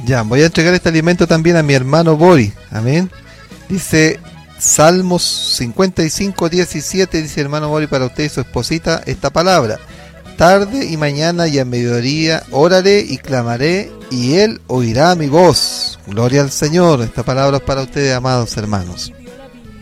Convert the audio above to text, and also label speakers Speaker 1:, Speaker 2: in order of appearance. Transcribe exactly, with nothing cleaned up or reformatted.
Speaker 1: Ya, voy a entregar este alimento también a mi hermano Boris. Amén. Dice Salmos cincuenta y cinco, diecisiete, dice hermano Boris, para usted y su esposita esta palabra. Tarde y mañana y a mediodía oraré y clamaré y él oirá mi voz. Gloria al Señor. Esta palabra es para ustedes, amados hermanos.